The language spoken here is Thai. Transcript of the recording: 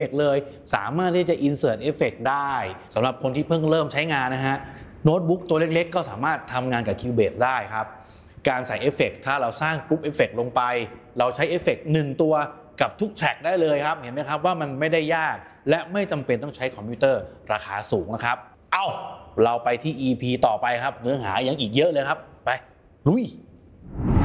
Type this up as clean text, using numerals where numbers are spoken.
เลยสามารถที่จะ insert effect ได้สำหรับคนที่เพิ่งเริ่มใช้งานนะฮะโน้ตบุ๊กตัวเล็กๆก็สามารถทำงานกับ Cubase ได้ครับการใส่เอฟเฟกต์ถ้าเราสร้างกรุ๊ปเอฟเฟกต์ลงไปเราใช้เอฟเฟกต์1ตัวกับทุกแทร็กได้เลยครับเห็นไหมครับว่ามันไม่ได้ยากและไม่จำเป็นต้องใช้คอมพิวเตอร์ราคาสูงนะครับเราไปที่ EP ต่อไปครับเนื้อหายังอีกเยอะเลยครับไปลุย